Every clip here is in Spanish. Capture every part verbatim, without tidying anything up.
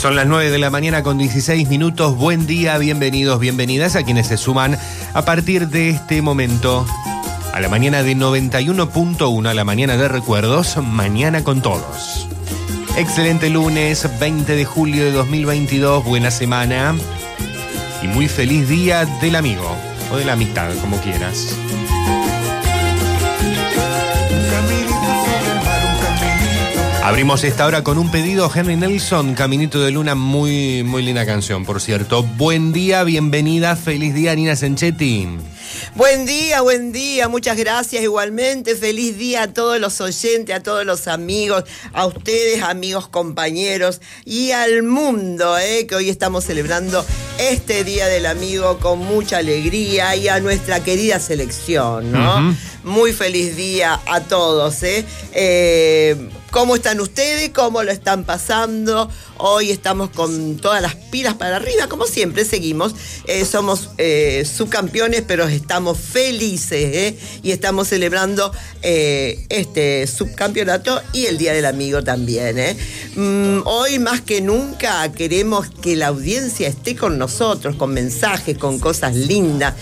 Son las nueve de la mañana con dieciséis minutos. Buen día, bienvenidos, bienvenidas a quienes se suman a partir de este momento a la mañana de noventa y uno punto uno, a la mañana de recuerdos, mañana con todos. Excelente lunes, veinte de julio de dos mil veintidós, buena semana y muy feliz día del amigo o de la amistad, como quieras. Abrimos esta hora con un pedido, Henry Nelson, Caminito de Luna, muy, muy linda canción, por cierto. Buen día, bienvenida, feliz día, Nina Senchetti. Buen día, buen día, muchas gracias igualmente, feliz día a todos los oyentes, a todos los amigos, a ustedes, amigos, compañeros y al mundo, eh, que hoy estamos celebrando este Día del Amigo con mucha alegría y a nuestra querida selección, ¿no? Uh-huh. Muy feliz día a todos, ¿eh? eh ¿Cómo están ustedes? ¿Cómo lo están pasando? Hoy estamos con todas las pilas para arriba, como siempre, seguimos. Eh, somos eh, subcampeones, pero estamos felices, ¿eh? Y estamos celebrando eh, este subcampeonato y el Día del Amigo también, ¿eh? Mm, hoy más que nunca queremos que la audiencia esté con nosotros, con mensajes, con cosas lindas,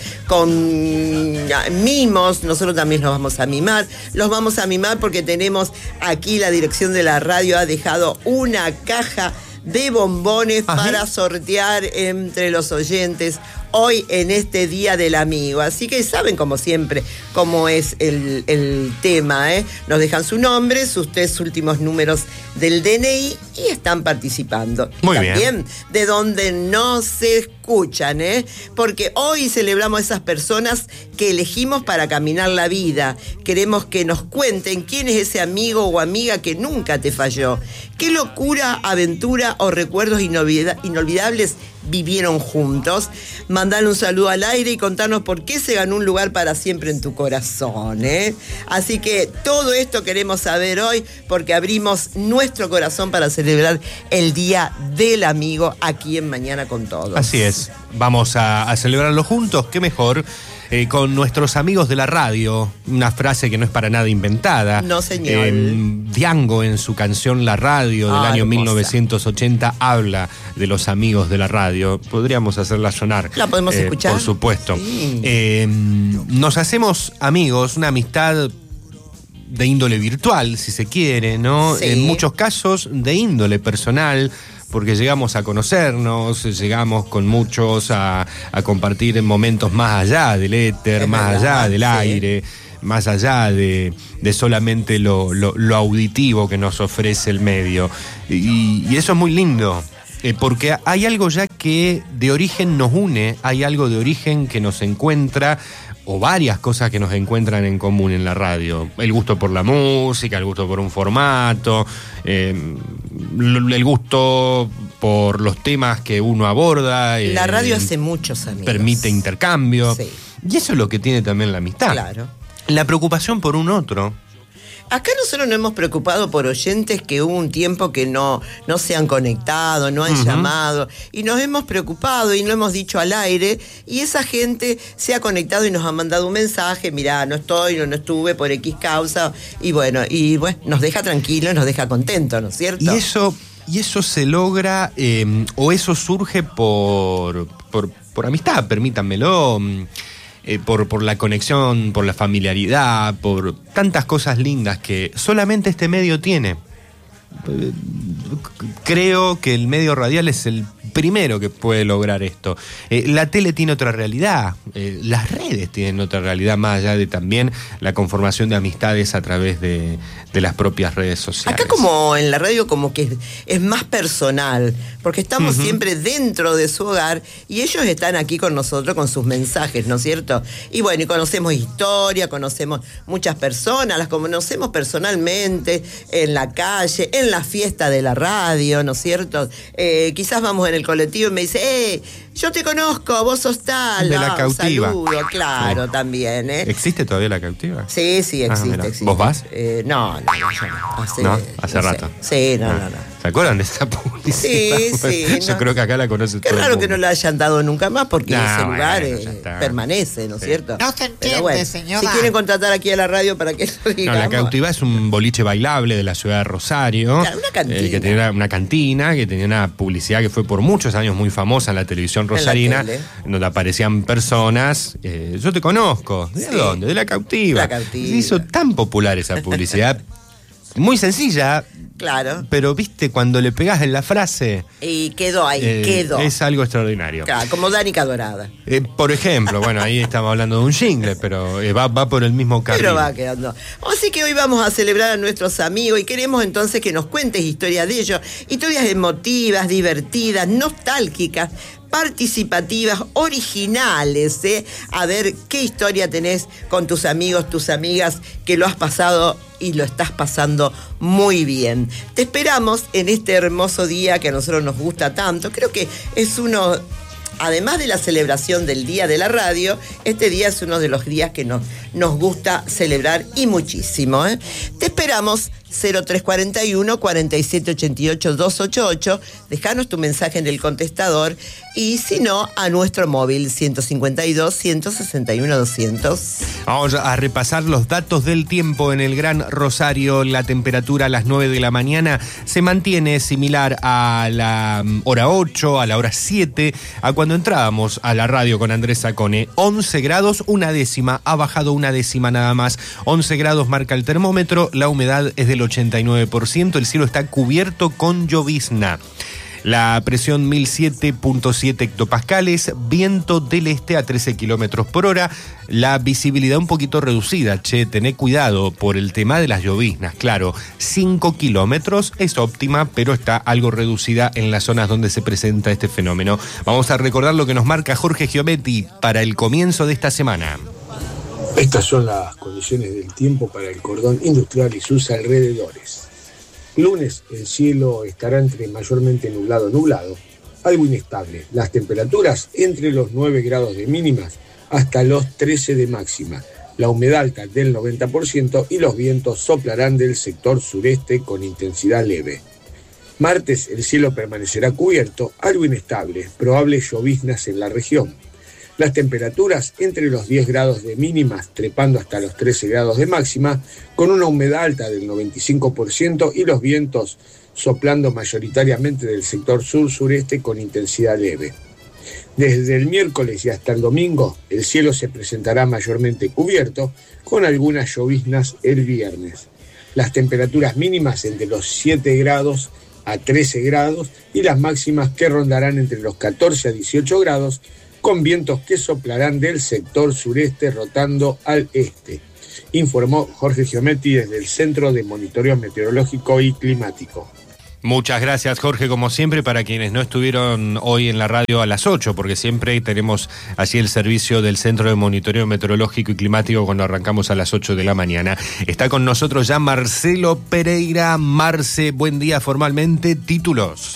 con mimos. Nosotros también los vamos a mimar. Los vamos a mimar porque tenemos aquí la dirección de la radio ha dejado una caja de bombones Ajá. para sortear entre los oyentes hoy en este Día del Amigo. Así que saben, como siempre, cómo es el, el tema, ¿eh? Nos dejan su nombre, sus tres últimos números del D N I y están participando. Muy y también bien. De donde no se escuchan, ¿eh? Porque hoy celebramos a esas personas que elegimos para caminar la vida. Queremos que nos cuenten quién es ese amigo o amiga que nunca te falló. ¿Qué locura, aventura o recuerdos inolvida- inolvidables vivieron juntos? Mandar un saludo al aire y contarnos por qué se ganó un lugar para siempre en tu corazón, ¿eh? Así que todo esto queremos saber hoy porque abrimos nuestro corazón para celebrar el Día del Amigo aquí en Mañana con Todos. Así es, vamos a, a celebrarlo juntos, qué mejor. Eh, con nuestros amigos de la radio, una frase que no es para nada inventada. No, señor. Eh, Diango, en su canción La Radio del ah, año hermosa. mil novecientos ochenta, habla de los amigos de la radio. Podríamos hacerla sonar. ¿La podemos eh, escuchar? Por supuesto. Sí. Eh, nos hacemos amigos, una amistad de índole virtual, si se quiere, ¿no? Sí. En muchos casos de índole personal, porque llegamos a conocernos, llegamos con muchos a, a compartir momentos más allá del éter, Es más verdad, allá del sí. aire, más allá de, de solamente lo, lo, lo auditivo que nos ofrece el medio. Y, y eso es muy lindo, eh, porque hay algo ya que de origen nos une, hay algo de origen que nos encuentra, o varias cosas que nos encuentran en común en la radio. El gusto por la música, el gusto por un formato, eh, el gusto por los temas que uno aborda. La eh, radio hace muchos amigos. Permite intercambio. Sí. Y eso es lo que tiene también la amistad. Claro. La preocupación por un otro. Acá nosotros nos hemos preocupado por oyentes que hubo un tiempo que no, no se han conectado, no han uh-huh. llamado, y nos hemos preocupado y lo hemos dicho al aire, y esa gente se ha conectado y nos ha mandado un mensaje, mirá, no estoy, no, no estuve por X causa, y bueno, y bueno, nos deja tranquilos, nos deja contentos, ¿no es cierto? Y eso, y eso se logra, eh, o eso surge por, por, por amistad, permítanmelo. Eh, por, por la conexión, por la familiaridad, por tantas cosas lindas que solamente este medio tiene. Eh, creo que el medio radial es el primero que puede lograr esto. Eh, la tele tiene otra realidad, eh, las redes tienen otra realidad, más allá de también la conformación de amistades a través de, de las propias redes sociales. Acá como en la radio como que es, es más personal, porque estamos uh-huh. siempre dentro de su hogar y ellos están aquí con nosotros con sus mensajes, ¿no es cierto? Y bueno, y conocemos historia, conocemos muchas personas, las conocemos personalmente, en la calle, en la fiesta de la radio, ¿no es cierto? Eh, quizás vamos en el colectivo y me dice, eh, Yo te conozco, vos sos tal. De la ah, Cautiva. Un saludo, claro, Sí. también, ¿eh? ¿Existe todavía la Cautiva? Sí, sí, existe, Ah, existe. ¿Vos vas? Eh, no, no, no, yo no. Hace, ¿No? Hace no sé. rato. Sí, no, Ah. no, no. ¿Se acuerdan de esa publicidad? Sí, sí. Yo no. creo que acá la conoce Qué todo el raro mundo. que no la hayan dado nunca más porque No, ese lugar bueno, eh, ya está. permanece, ¿no es Sí. cierto? No se entiende, Pero bueno, señora. si quieren contratar aquí a la radio para que lo No, digamos. la Cautiva es un boliche bailable de la ciudad de Rosario. Claro, una cantina. eh, que tenía una cantina, que tenía una publicidad que fue por muchos años muy famosa en la televisión la rosarina, tele. donde aparecían personas. eh, yo te conozco. ¿De Sí. dónde? De la Cautiva. La Cautiva. Se hizo tan popular esa publicidad. Muy sencilla, Claro. pero viste, cuando le pegás en la frase. Y quedó ahí, eh, quedó. Es algo extraordinario. Claro, como Danica Dorada. Eh, por ejemplo, bueno, ahí estamos hablando de un jingle, pero eh, va, va por el mismo carril. Pero va quedando. Así que hoy vamos a celebrar a nuestros amigos y queremos entonces que nos cuentes historias de ellos. Historias emotivas, divertidas, nostálgicas, participativas, originales, ¿eh? A ver qué historia tenés con tus amigos, tus amigas, que lo has pasado y lo estás pasando muy bien. Te esperamos en este hermoso día que a nosotros nos gusta tanto. Creo que es uno... Además de la celebración del Día de la Radio, este día es uno de los días que nos, nos gusta celebrar y muchísimo, ¿eh? Te esperamos cero tres cuatro uno, cuatro siete ocho ocho, dos ocho ocho. Dejanos tu mensaje en el contestador y si no, a nuestro móvil ciento cincuenta y dos, ciento sesenta y uno, doscientos. Vamos a repasar los datos del tiempo en el Gran Rosario. La temperatura a las nueve de la mañana se mantiene similar a la mm, hora ocho, a la hora siete, a cuando entrábamos a la radio con Andrés Sacone. once grados, una décima, ha bajado una décima nada más. once grados marca el termómetro, la humedad es del ochenta y nueve por ciento, el cielo está cubierto con llovizna. La presión mil siete punto siete hectopascales, viento del este a trece kilómetros por hora, la visibilidad un poquito reducida, che, tené cuidado por el tema de las lloviznas, claro, cinco kilómetros es óptima, pero está algo reducida en las zonas donde se presenta este fenómeno. Vamos a recordar lo que nos marca Jorge Giometti para el comienzo de esta semana. Estas son las condiciones del tiempo para el cordón industrial y sus alrededores. Lunes, el cielo estará entre mayormente nublado nublado, algo inestable. Las temperaturas entre los nueve grados de mínimas hasta los trece de máxima. La humedad alta del noventa por ciento y los vientos soplarán del sector sureste con intensidad leve. Martes, el cielo permanecerá cubierto, algo inestable, probables lloviznas en la región. Las temperaturas entre los diez grados de mínimas, trepando hasta los trece grados de máxima, con una humedad alta del noventa y cinco por ciento y los vientos soplando mayoritariamente del sector sur-sureste con intensidad leve. Desde el miércoles y hasta el domingo, el cielo se presentará mayormente cubierto, con algunas lloviznas el viernes. Las temperaturas mínimas entre los siete grados a trece grados y las máximas que rondarán entre los catorce a dieciocho grados, con vientos que soplarán del sector sureste rotando al este, informó Jorge Giometti desde el Centro de Monitoreo Meteorológico y Climático. Muchas gracias, Jorge, como siempre, para quienes no estuvieron hoy en la radio a las ocho, porque siempre tenemos allí el servicio del Centro de Monitoreo Meteorológico y Climático cuando arrancamos a las ocho de la mañana. Está con nosotros ya Marcelo Pereira. Marce, buen día formalmente. Títulos.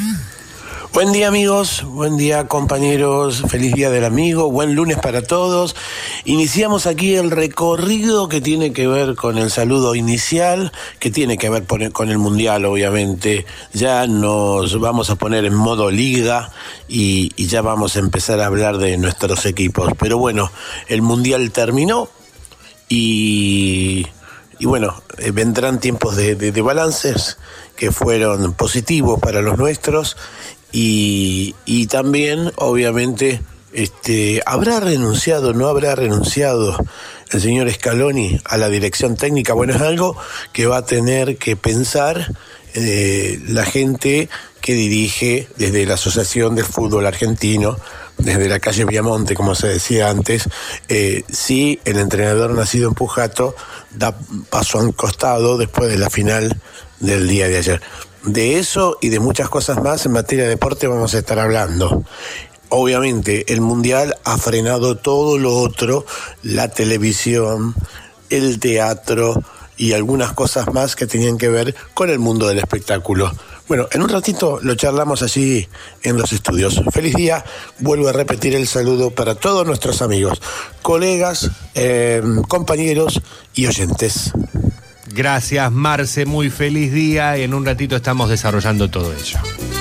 Buen día, amigos, buen día, compañeros, feliz día del amigo, buen lunes para todos. Iniciamos aquí el recorrido que tiene que ver con el saludo inicial, que tiene que ver con el Mundial, obviamente. Ya nos vamos a poner en modo liga y, y ya vamos a empezar a hablar de nuestros equipos. Pero bueno, el Mundial terminó y... Y bueno, eh, vendrán tiempos de, de, de balances que fueron positivos para los nuestros y, y también, obviamente, este, ¿habrá renunciado, no habrá renunciado el señor Scaloni a la dirección técnica? Bueno, es algo que va a tener que pensar eh, la gente que dirige desde la Asociación del Fútbol Argentino, desde la calle Viamonte, como se decía antes, eh, si el entrenador nacido en Pujato da paso a un costado después de la final del día de ayer. De eso y de muchas cosas más en materia de deporte vamos a estar hablando. Obviamente el Mundial ha frenado todo lo otro, la televisión, el teatro y algunas cosas más que tenían que ver con el mundo del espectáculo. Bueno, en un ratito lo charlamos allí en los estudios. Feliz día, vuelvo a repetir el saludo para todos nuestros amigos, colegas, eh, compañeros y oyentes. Gracias, Marce, muy feliz día y en un ratito estamos desarrollando todo ello.